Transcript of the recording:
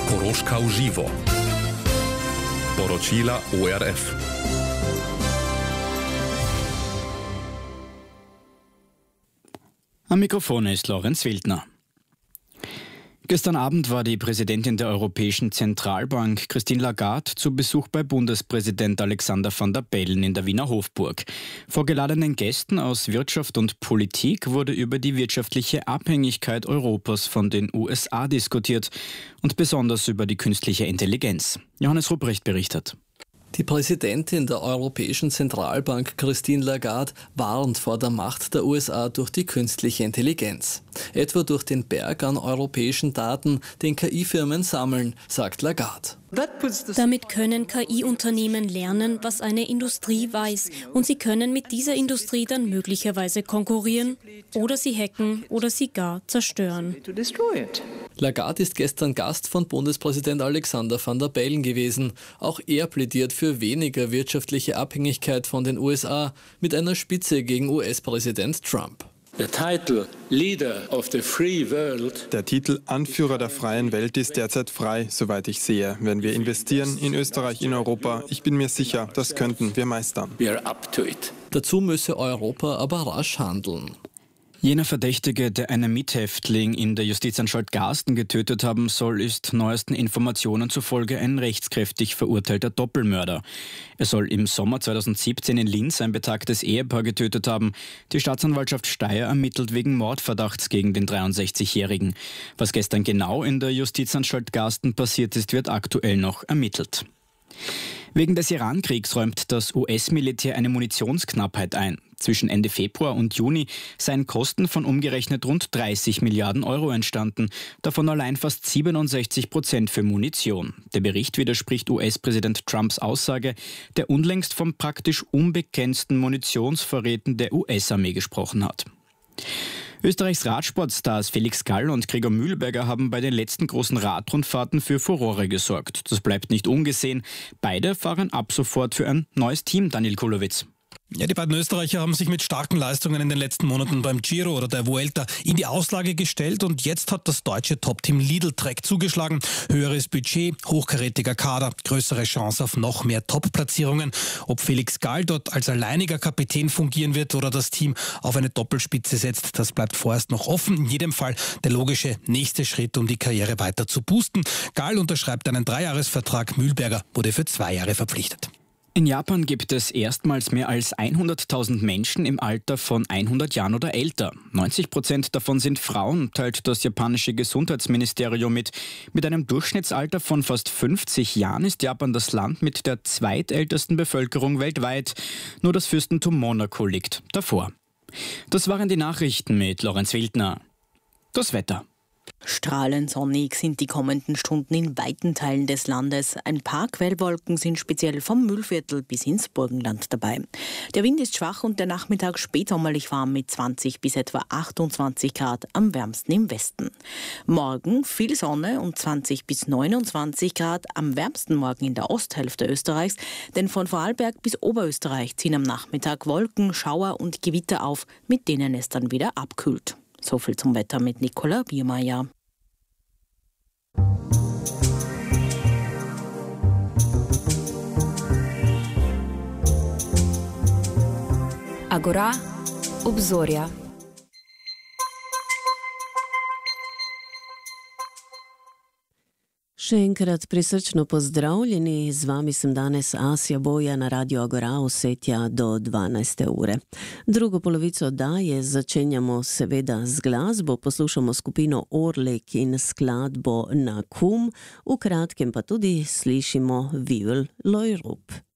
Koroška v živo. Poročila ORF. Am Mikrofon ist Lorenz Wildner. Gestern Abend war die Präsidentin der Europäischen Zentralbank, Christine Lagarde, zu Besuch bei Bundespräsident Alexander Van der Bellen in der Wiener Hofburg. Vor geladenen Gästen aus Wirtschaft und Politik wurde über die wirtschaftliche Abhängigkeit Europas von den USA diskutiert und besonders über die künstliche Intelligenz. Johannes Rupprecht berichtet. Die Präsidentin der Europäischen Zentralbank, Christine Lagarde, warnt vor der Macht der USA durch die künstliche Intelligenz. Etwa durch den Berg an europäischen Daten, den KI-Firmen sammeln, sagt Lagarde. Damit können KI-Unternehmen lernen, was eine Industrie weiß, und sie können mit dieser Industrie dann möglicherweise konkurrieren oder sie hacken oder sie gar zerstören. Lagarde ist gestern Gast von Bundespräsident Alexander Van der Bellen gewesen. Auch er plädiert für weniger wirtschaftliche Abhängigkeit von den USA mit einer Spitze gegen US-Präsident Trump. Der Titel Anführer der freien Welt ist derzeit frei, soweit ich sehe. Wenn wir investieren in Österreich, in Europa, ich bin mir sicher, das könnten wir meistern. Dazu müsse Europa aber rasch handeln. Jener Verdächtige, der einen Mithäftling in der Justizanstalt Garsten getötet haben soll, ist neuesten Informationen zufolge ein rechtskräftig verurteilter Doppelmörder. Er soll im Sommer 2017 in Linz ein betagtes Ehepaar getötet haben. Die Staatsanwaltschaft Steyr ermittelt wegen Mordverdachts gegen den 63-Jährigen. Was gestern genau in der Justizanstalt Garsten passiert ist, wird aktuell noch ermittelt. Wegen des Iran-Kriegs räumt das US-Militär eine Munitionsknappheit ein. Zwischen Ende Februar und Juni seien Kosten von umgerechnet rund 30 Milliarden Euro entstanden, davon allein fast 67% für Munition. Der Bericht widerspricht US-Präsident Trumps Aussage, der unlängst von praktisch unbegrenzten Munitionsvorräten der US-Armee gesprochen hat. Österreichs Radsportstars Felix Gall und Gregor Mühlberger haben bei den letzten großen Radrundfahrten für Furore gesorgt. Das bleibt nicht ungesehen. Beide fahren ab sofort für ein neues Team, Daniel Kulowitz. Ja, die beiden Österreicher haben sich mit starken Leistungen in den letzten Monaten beim Giro oder der Vuelta in die Auslage gestellt und jetzt hat das deutsche Top-Team Lidl Trek zugeschlagen. Höheres Budget, hochkarätiger Kader, größere Chance auf noch mehr Top-Platzierungen. Ob Felix Gall dort als alleiniger Kapitän fungieren wird oder das Team auf eine Doppelspitze setzt, das bleibt vorerst noch offen. In jedem Fall der logische nächste Schritt, um die Karriere weiter zu boosten. Gall unterschreibt einen 3-Jahres-Vertrag, Mühlberger wurde für 2 Jahre verpflichtet. In Japan gibt es erstmals mehr als 100.000 Menschen im Alter von 100 Jahren oder älter. 90% davon sind Frauen, teilt das japanische Gesundheitsministerium mit. Mit einem Durchschnittsalter von fast 50 Jahren ist Japan das Land mit der zweitältesten Bevölkerung weltweit. Nur das Fürstentum Monaco liegt davor. Das waren die Nachrichten mit Lorenz Wildner. Das Wetter. Strahlend sonnig sind die kommenden Stunden in weiten Teilen des Landes. Ein paar Quellwolken sind speziell vom Mühlviertel bis ins Burgenland dabei. Der Wind ist schwach und der Nachmittag spätsommerlich warm mit 20 bis etwa 28 Grad, am wärmsten im Westen. Morgen viel Sonne und 20 bis 29 Grad, am wärmsten morgen in der Osthälfte Österreichs, denn von Vorarlberg bis Oberösterreich ziehen am Nachmittag Wolken, Schauer und Gewitter auf, mit denen es dann wieder abkühlt. So viel zum Wetter mit Nicola Biermeier. Agora, obzorja. Še enkrat prisrčno pozdravljeni, z vami sem danes Asja Boja na Radio Agora, Osetja do 12. ure. Drugo polovico oddaje začenjamo seveda z glasbo, poslušamo skupino Orlek in skladbo Na kum, v kratkem pa tudi slišimo Vivel Lojrup.